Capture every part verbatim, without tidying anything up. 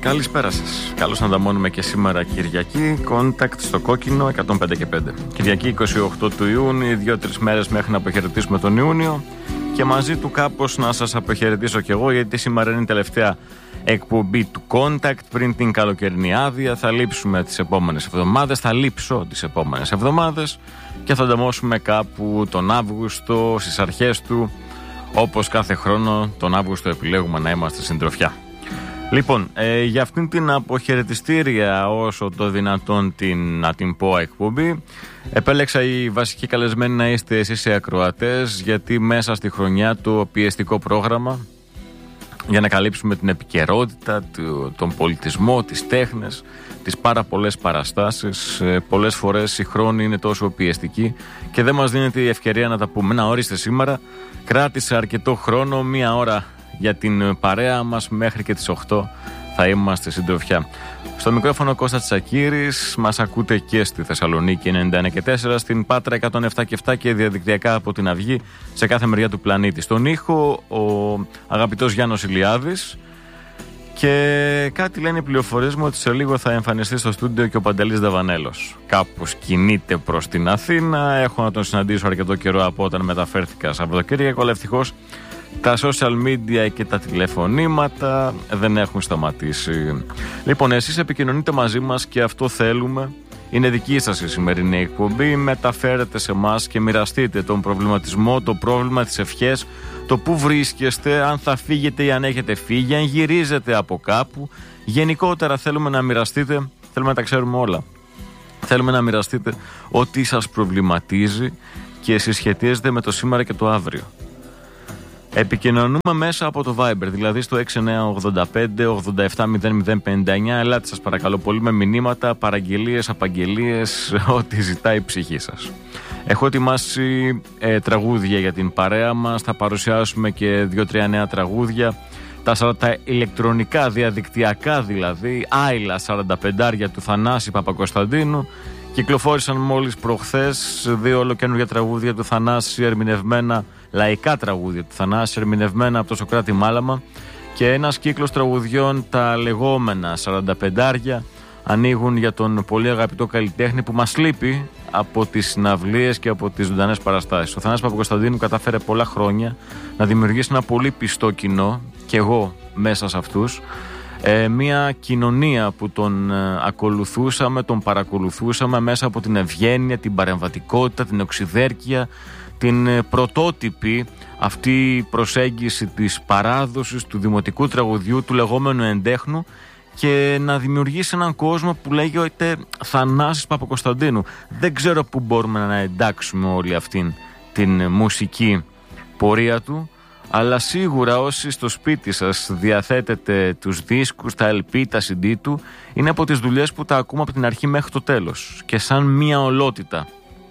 Καλησπέρα σας. Καλώς ανταμώνουμε και σήμερα Κυριακή. Contact στο κόκκινο εκατόν πέντε και πέντε. Κυριακή είκοσι οκτώ του Ιούνιου, δύο-τρεις μέρες μέχρι να αποχαιρετήσουμε τον Ιούνιο. Και μαζί του κάπως να σας αποχαιρετήσω κι εγώ, γιατί σήμερα είναι η τελευταία εκπομπή του Contact πριν την καλοκαιρινή άδεια. Θα λείψουμε τις επόμενες εβδομάδες, θα λείψω τις επόμενες εβδομάδες και θα ανταμώσουμε κάπου τον Αύγουστο, στις αρχές του. Όπως κάθε χρόνο, τον Αύγουστο επιλέγουμε να είμαστε συντροφιά. Λοιπόν, ε, για αυτήν την αποχαιρετιστήρια, όσο το δυνατόν την, να την πω, εκπομπή, επέλεξα οι βασικοί καλεσμένοι να είστε εσείς οι ακροατές, γιατί μέσα στη χρονιά το πιεστικό πρόγραμμα για να καλύψουμε την επικαιρότητα, τον πολιτισμό, τις τέχνες, τις πάρα πολλές παραστάσεις, πολλές φορές η χρόνη είναι τόσο πιεστική και δεν μας δίνεται η ευκαιρία να τα πούμε. Να, ορίστε, σήμερα κράτησε αρκετό χρόνο, μία ώρα για την παρέα μας, μέχρι και τις οκτώ θα είμαστε συντροφιά. Στο μικρόφωνο Κώστας Τσακύρης, μας ακούτε και στη Θεσσαλονίκη ενενήντα ένα και τέσσερα, στην Πάτρα εκατόν επτά και επτά και διαδικτυακά από την Αυγή σε κάθε μεριά του πλανήτη. Στον ήχο ο αγαπητός Γιάννος Ηλιάδης, και κάτι λένε οι πληροφορίες μου ότι σε λίγο θα εμφανιστεί στο στούντιο και ο Παντελής Δαβανέλος. Κάπως κινείται προς την Αθήνα, έχω να τον συναντήσω αρκετό καιρό από όταν μεταφέρθηκα Σαββατοκύριακο, αλλά ευτυχώς τα social media και τα τηλεφωνήματα δεν έχουν σταματήσει. Λοιπόν, εσείς επικοινωνείτε μαζί μας και αυτό θέλουμε. Είναι δική σας η σημερινή εκπομπή. Μεταφέρετε σε εμάς και μοιραστείτε τον προβληματισμό, το πρόβλημα, τις ευχές, το που βρίσκεστε, αν θα φύγετε ή αν έχετε φύγει, αν γυρίζετε από κάπου. Γενικότερα θέλουμε να μοιραστείτε, θέλουμε να τα ξέρουμε όλα. Θέλουμε να μοιραστείτε ό,τι σας προβληματίζει και συσχετίζεται με το σήμερα και το αύριο. Επικοινωνούμε μέσα από το Viber, δηλαδή στο έξι εννιά οκτώ πέντε ογδόντα επτά μηδέν μηδέν πενήντα εννιά. Ελάτε σας παρακαλώ πολύ με μηνύματα, παραγγελίες, απαγγελίες, ό,τι ζητάει η ψυχή σας. Έχω ετοιμάσει ε, τραγούδια για την παρέα μας, θα παρουσιάσουμε και δύο-τρία νέα τραγούδια. Τα, τα ηλεκτρονικά, διαδικτυακά δηλαδή, άειλα σαράντα πέντε του Θανάση Παπακοσταντίνου. Κυκλοφόρησαν μόλις προχθές δύο ολοκαίνουργια τραγούδια του Θανάση, ερμηνευμένα, λαϊκά τραγούδια του Θανάση, ερμηνευμένα από το Σωκράτη Μάλαμα, και ένας κύκλος τραγουδιών, τα λεγόμενα σαράντα πεντάρια, ανοίγουν για τον πολύ αγαπητό καλλιτέχνη που μας λείπει από τις συναυλίες και από τις ζωντανές παραστάσεις. Ο Θανάσης Παπακοσταντίνου κατάφερε πολλά χρόνια να δημιουργήσει ένα πολύ πιστό κοινό, και εγώ μέσα σε αυτούς. Ε, μια κοινωνία που τον ε, ακολουθούσαμε, τον παρακολουθούσαμε μέσα από την ευγένεια, την παρεμβατικότητα, την οξυδέρκεια, την ε, πρωτότυπη αυτή προσέγγιση της παράδοσης του δημοτικού τραγουδιού, του λεγόμενου εντέχνου, και να δημιουργήσει έναν κόσμο που λέγεται Θανάσης Παπακοσταντίνου. Δεν ξέρω πού μπορούμε να εντάξουμε όλη αυτήν την μουσική πορεία του, αλλά σίγουρα όσοι στο σπίτι σας διαθέτετε τους δίσκους, τα ελ πι, τα σι ντι του, είναι από τις δουλειές που τα ακούμε από την αρχή μέχρι το τέλος και σαν μία ολότητα.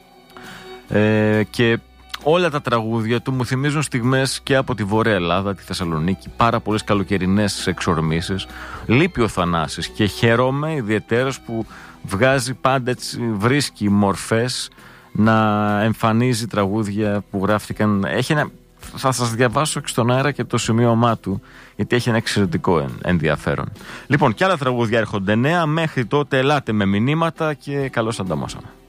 Ε, και όλα τα τραγούδια του μου θυμίζουν στιγμές και από τη Βόρεια Ελλάδα, τη Θεσσαλονίκη, πάρα πολλές καλοκαιρινές εξορμήσεις. Λείπει ο Θανάσης και χαίρομαι ιδιαιτέρως που βγάζει πάντα έτσι, βρίσκει μορφές να εμφανίζει τραγούδια που γράφτηκαν. Έχει ένα... Θα σας διαβάσω και στον αέρα και το σημείωμά του, γιατί έχει ένα εξαιρετικό ενδιαφέρον. Λοιπόν, και άλλα τραγούδια έρχονται νέα. Μέχρι τότε ελάτε με μηνύματα και καλώς ανταμώσαμε.